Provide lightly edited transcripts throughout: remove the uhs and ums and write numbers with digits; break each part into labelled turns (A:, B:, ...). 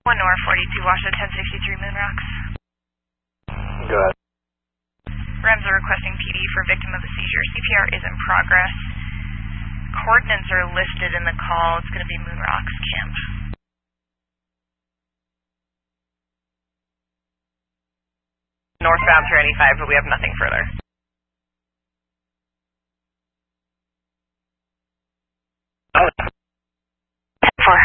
A: 1 North 42 Washington 1063 Moon Rocks.
B: Go ahead.
A: REMs are requesting PD for victim of a seizure. CPR is in progress. Coordinates are listed in the call. It's going to be Moon Rocks Camp. Northbound 395, but we have nothing further.
B: Oh.
A: 4.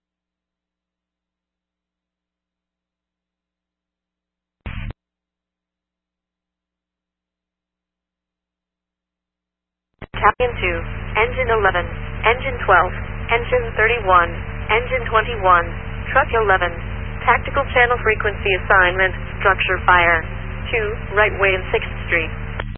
C: Captain 2, Engine 11, Engine 12, Engine 31, Engine 21, Truck 11, Tactical Channel Frequency Assignment, Structure Fire, 2, right way in 6th Street.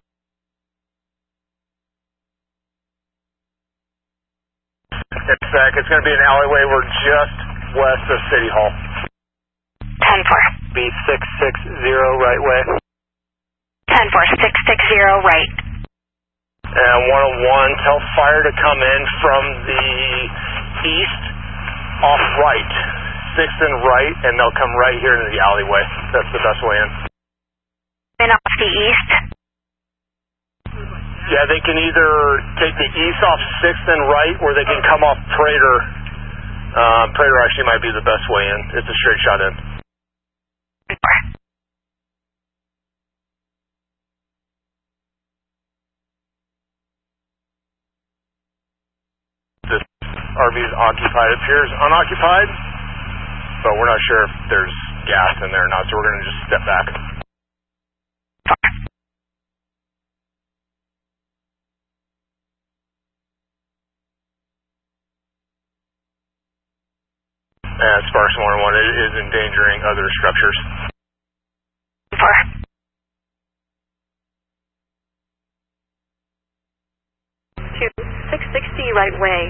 B: It's going to be an alleyway. We're just west of City Hall.
A: 10-4.
B: Be 660 right way.
A: 10-4, 660 right.
B: And 101, tell fire to come in from the east off right. 6th and right, and they'll come right here into the alleyway. That's the best way in.
A: And off the east?
B: Yeah, they can either take the east off 6th and right, or they can come off Prater. Prater actually might be the best way in. It's a straight shot in. This RV is occupied. It appears unoccupied, but we're not sure if there's gas in there or not, so we're going to just step back. And Sparks 101, it is endangering other structures.
C: 2, 660 right way.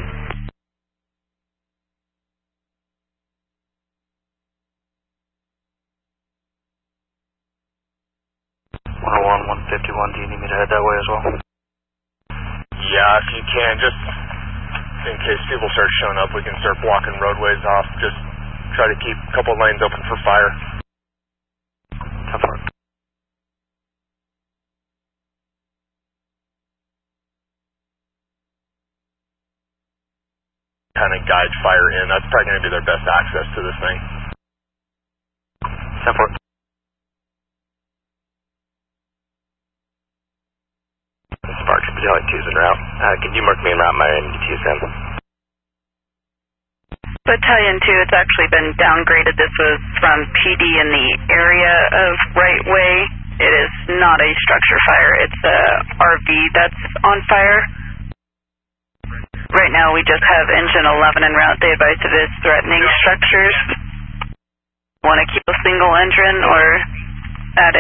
B: 101, 151, do you need me to head that way as well? Yeah, if you can, just in case people start showing up, we can start blocking roadways off. Just try to keep a couple lanes open for fire. Kind of guide fire in. That's probably going to be their best access to this thing. 10-4. Sparks, Battalion 2's en route. Can you mark me en route? My NDT is in.
A: Battalion 2, it's actually been downgraded. This was from PD in the area of right way. It is not a structure fire. It's a RV that's on fire. Right now we just have Engine 11 en route. They advise it is threatening structures. Want to keep a single engine or